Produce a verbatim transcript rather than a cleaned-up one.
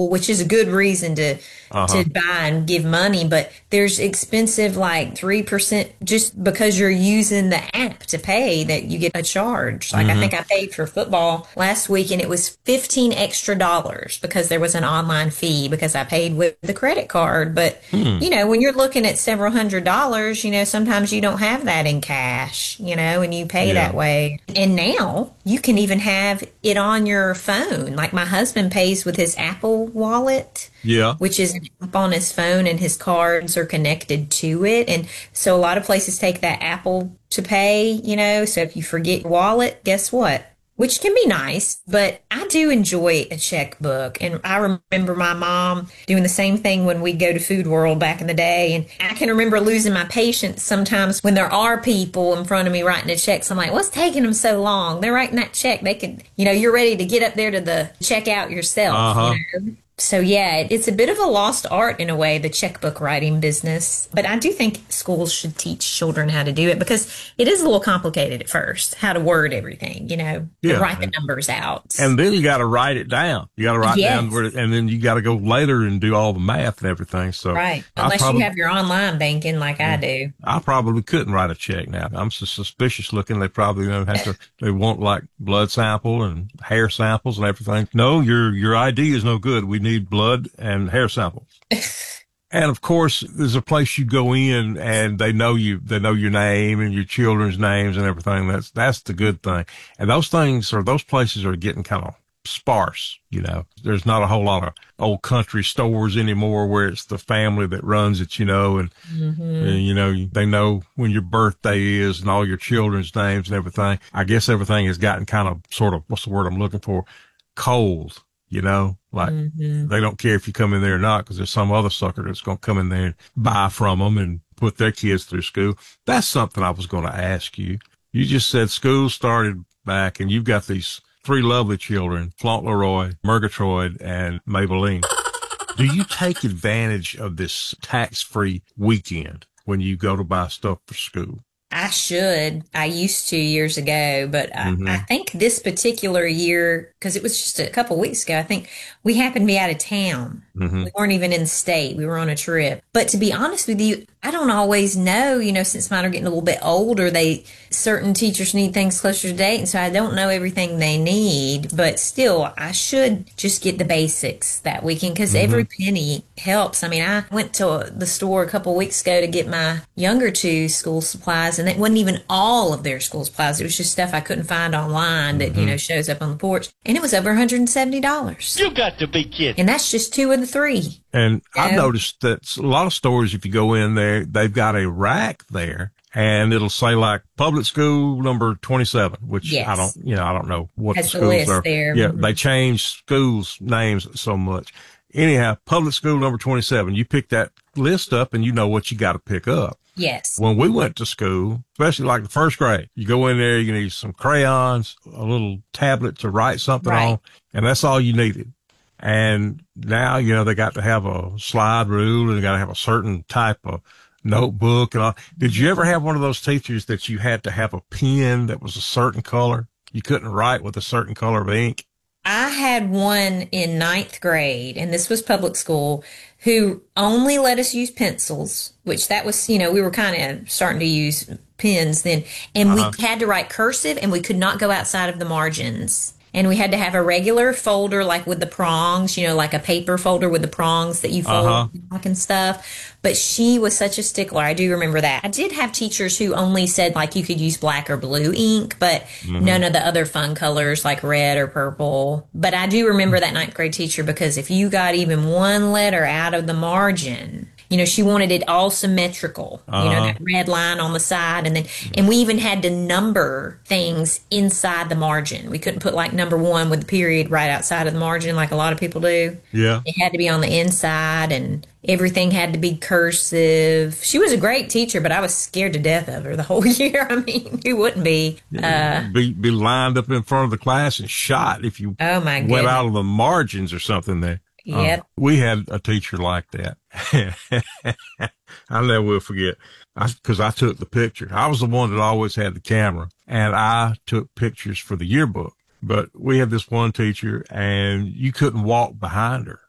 which is a good reason to Uh-huh. to buy and give money. But there's expensive like three percent just because you're using the app to pay that you get a charge. Like I Mm-hmm. think I paid for football last week and it was fifteen extra dollars because there was an online fee because I paid with the credit card. But Hmm. you know, when you're looking at several hundred dollars, you know, sometimes you don't have that in cash, you know, and you pay Yeah. that way. And now you can even have it on your phone. Like my husband pays with his Apple wallet, Yeah. which is an app on his phone and his cards are connected to it. And so a lot of places take that Apple to pay, you know, so if you forget your wallet, guess what? Which can be nice, but I do enjoy a checkbook. And I remember my mom doing the same thing when we go to Food World back in the day. And I can remember losing my patience sometimes when there are people in front of me writing a check. So I'm like, what's taking them so long? They're writing that check. They could, you know, you're ready to get up there to the checkout yourself, Uh-huh. you know? So yeah, it's a bit of a lost art in a way, the checkbook writing business. But I do think schools should teach children how to do it because it is a little complicated at first, how to word everything, you know, Yeah. to write the numbers out. And then you got to write it down. You got to write Yes. down where, and then you got to go later and do all the math and everything. So Right. I Unless probably, you have your online banking like I do. I probably couldn't write a check now. I'm so suspicious looking. They probably don't have to, they want like blood sample and hair samples and everything. No, your, your I D is no good. We need blood and hair samples. And of course, there's a place you go in and they know you, they know your name and your children's names and everything. That's, that's the good thing. And those things or those places are getting kind of sparse. You know, there's not a whole lot of old country stores anymore where it's the family that runs it, you know, and, Mm-hmm. and, you know, they know when your birthday is and all your children's names and everything. I guess everything has gotten kind of sort of, what's the word I'm looking for? Cold, you know, like Mm-hmm. they don't care if you come in there or not because there's some other sucker that's going to come in there and buy from them and put their kids through school. That's something I was going to ask you. You just said school started back and you've got these three lovely children, Fauntleroy, Murgatroyd, and Maybelline. Do you take advantage of this tax-free weekend when you go to buy stuff for school? I should. I used to years ago, but I, Mhm. I think this particular year, because it was just a couple weeks ago, I think we happened to be out of town. Mhm. We weren't even in the state. We were on a trip. But to be honest with you, I don't always know, you know, since mine are getting a little bit older, they, certain teachers need things closer to date. And so I don't know everything they need, but still I should just get the basics that weekend because every penny helps. I mean, I went to the store a couple weeks ago to get my younger two school supplies and it wasn't even all of their school supplies. It was just stuff I couldn't find online that, you know, shows up on the porch and it was over one hundred seventy dollars. You got to be kidding. And that's just two of the three. And I've Yeah. noticed that a lot of stores, if you go in there, they've got a rack there and it'll say like public school number twenty-seven, which Yes. I don't, you know, I don't know what Has the the schools list are. there. Yeah. Mhm. They change schools names so much. Anyhow, public school number twenty-seven, you pick that list up and you know what you got to pick up. Yes. When we went to school, especially like the first grade, you go in there, you need some crayons, a little tablet to write something Right. on, and that's all you needed. And now, you know, they got to have a slide rule and they got to have a certain type of notebook and all. Did you ever have one of those teachers that you had to have a pen that was a certain color? You couldn't write with a certain color of ink? I had one in ninth grade, and this was public school, who only let us use pencils, which that was, you know, we were kind of starting to use pens then. And Uh-huh. we had to write cursive, and we could not go outside of the margins. And we had to have a regular folder, like with the prongs, you know, like a paper folder with the prongs that you fold Uh-huh. back and stuff. But she was such a stickler. I do remember that. I did have teachers who only said like you could use black or blue ink, but none of the other fun colors like red or purple. But I do remember that ninth grade teacher because if you got even one letter out of the margin, you know, she wanted it all symmetrical, you know, Uh-huh. that red line on the side. And then, and we even had to number things inside the margin. We couldn't put like number one with the period right outside of the margin like a lot of people do. Yeah. It had to be on the inside and everything had to be cursive. She was a great teacher, but I was scared to death of her the whole year. I mean, who wouldn't be? Uh, be, be lined up in front of the class and shot if you oh my went goodness. out of the margins or something there. Yep. Uh, we had a teacher like that. I never will forget because I, I took the picture. I was the one that always had the camera and I took pictures for the yearbook. But we had this one teacher and you couldn't walk behind her.